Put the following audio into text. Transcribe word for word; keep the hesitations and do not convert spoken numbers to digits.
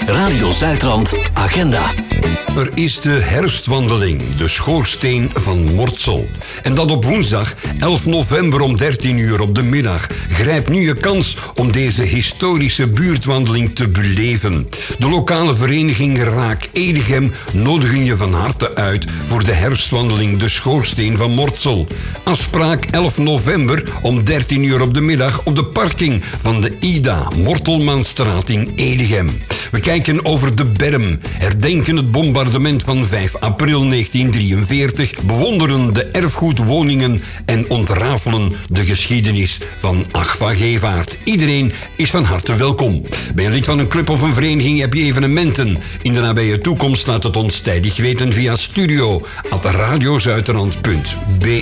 Radio Zuidrand Agenda. Er is de herfstwandeling, de schoorsteen van Mortsel. En dat op woensdag elf november om dertien uur op de middag. Grijp nu je kans om deze historische buurtwandeling te beleven. De lokale vereniging Raak Edegem nodigen je van harte uit voor de herfstwandeling de schoorsteen van Mortsel. Afspraak elf november om dertien uur op de middag op de parking van de Ida Mortelmanstraat in Edegem. We kijken over de berm, herdenken het bombardement van vijf april negentien drieënveertig, bewonderen de erfgoedwoningen en ontrafelen de geschiedenis van Agva Gevaert. Iedereen is van harte welkom. Ben je lid van een club of een vereniging, heb je evenementen in de nabije toekomst, laat het ons tijdig weten via studio at radiozuiderland punt be.